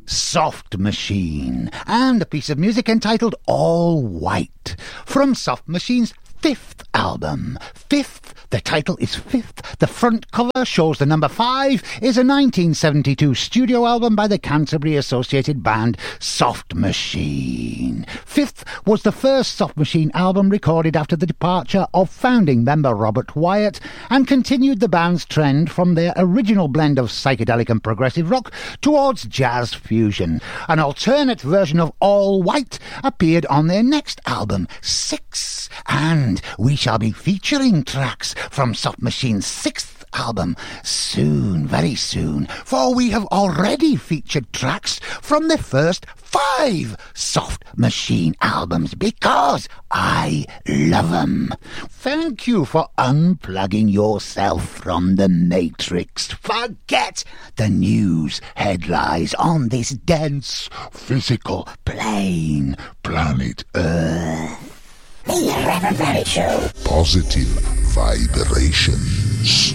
Soft Machine, and a piece of music entitled All White, from Soft Machine's fifth album. Fifth, the title is Fifth. The front cover shows the number 5 is a 1972 studio album by the Canterbury Associated band Soft Machine. Fifth was the first Soft Machine album recorded after the departure of founding member Robert Wyatt, and continued the band's trend from their original blend of psychedelic and progressive rock towards jazz fusion. An alternate version of All White appeared on their next album, Six, and we shall be featuring tracks from Soft Machine's 6th album soon, very soon, for we have already featured tracks from the first 5 Soft Machine albums because I love them. Thank you for unplugging yourself from the Matrix. Forget the news headlines on this dense physical plane, planet Earth. The Reverend Barry Show. Positive vibrations.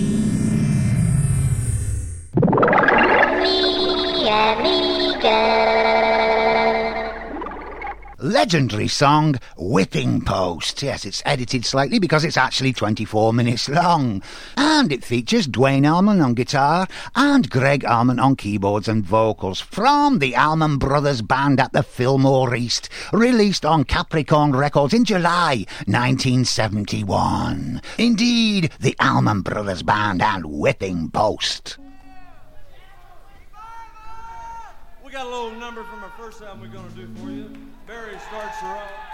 Mi amiga. Legendary song, Whipping Post. Yes, it's edited slightly because it's actually 24 minutes long. And it features Dwayne Allman on guitar and Greg Allman on keyboards and vocals from the Allman Brothers Band at the Fillmore East, released on Capricorn Records in July 1971. Indeed, the Allman Brothers Band and Whipping Post. We got a little number from our first album we're going to do for you. Barry starts her off.